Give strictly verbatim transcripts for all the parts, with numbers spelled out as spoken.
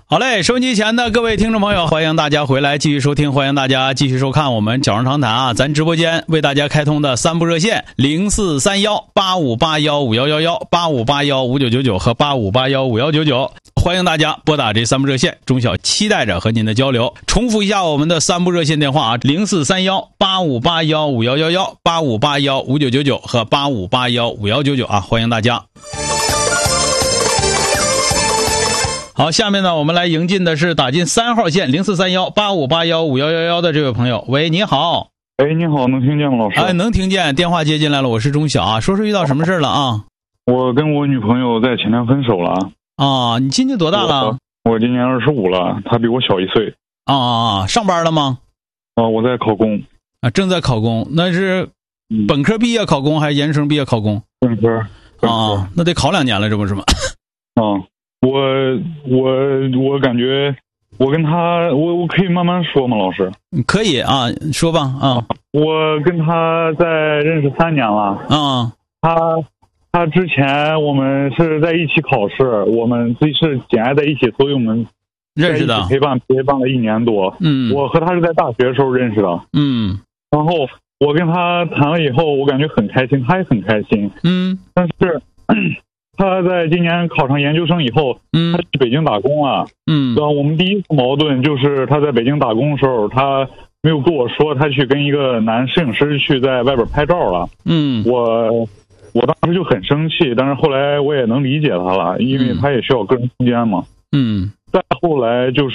好嘞，收音机前的各位听众朋友，欢迎大家回来继续收听，欢迎大家继续收看我们脚上长谈啊！咱直播间为大家开通的三部热线零四三幺八五八幺五幺幺幺、八五八幺五九九九和八五八幺五幺九九，欢迎大家拨打这三部热线，中小期待着和您的交流。重复一下我们的三部热线电话啊：零四三幺八五八幺五幺幺幺、八五八幺五九九九和八五八幺五幺九九啊！欢迎大家。好，下面呢，我们来迎进的是打进三号线零四三幺八五八幺五幺幺幺的这位朋友。喂，你好。 哎，你好，能听见吗，老师？ 哎，能听见，电话接进来了，我是钟晓啊。说说遇到什么事了啊？ 我跟我女朋友在前天分手了。 啊，你今年多大了？ 我, 我今年二十五了，她比我小一岁。 啊啊啊！上班了吗？ 啊，我在考公。 啊，正在考公，那是本科毕业考公还是研究生毕业考公？ 本科。本科啊，那得考两年了，这不是吗？ 啊。我我我感觉我跟他我我可以慢慢说吗，老师？ 可以啊，说吧啊。 我跟他在认识三年了啊。 他他之前我们是在一起考试，我们自己是简爱在一起，所以我们认识的， 陪伴陪伴了一年多。 嗯，我和他是在大学的时候认识的。 嗯， 然后我跟他谈了以后，我感觉很开心，他也很开心。 嗯， 但是。他在今年考上研究生以后， 嗯， 他去北京打工了。 嗯， 然后我们第一次矛盾就是他在北京打工的时候，他没有跟我说他去跟一个男摄影师去在外边拍照了。 嗯， 我我当时就很生气，但是后来我也能理解他了，因为他也需要个人空间嘛。 嗯， 再后来就是，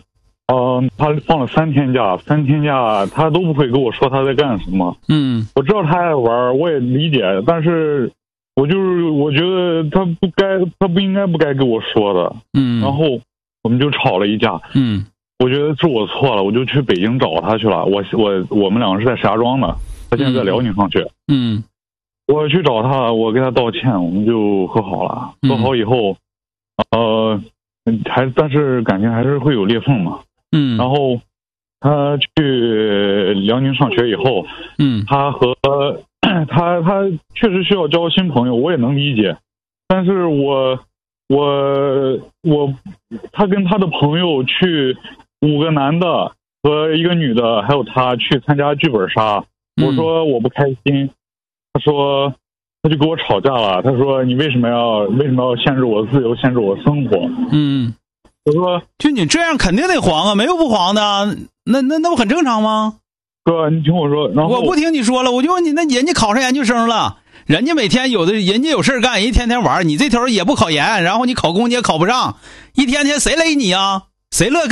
嗯、呃，他放了三天假，三天假他都不会跟我说他在干什么。 嗯， 我知道他爱玩，我也理解，但是。我就是我觉得他不该，他不应该不该跟我说的。 嗯， 然后我们就吵了一架。 嗯， 我觉得是我错了，我就去北京找他去了。我我我们两个是在石家庄的，他现在在辽宁上学。 嗯， 我去找他，我跟他道歉，我们就和好了。和好以后，呃，还但是感情还是会有裂缝嘛。 嗯， 然后他去辽宁上学以后， 嗯， 他和。他他确实需要交新朋友，我也能理解，但是我我我他跟他的朋友去五个男的和一个女的还有他去参加剧本杀，我说我不开心，他说他就跟我吵架了，他说你为什么要为什么要限制我自由，限制我生活？ 嗯， 我说就你这样肯定得黄啊，没有不黄的，那那那不很正常吗？ 哥，你听我说，然后我不听你说了，我就问你，那人家考上研究生了，人家每天有的人家有事干，一天天玩，你这头也不考研，然后你考公你也考不上，一天天谁勒你啊？谁乐？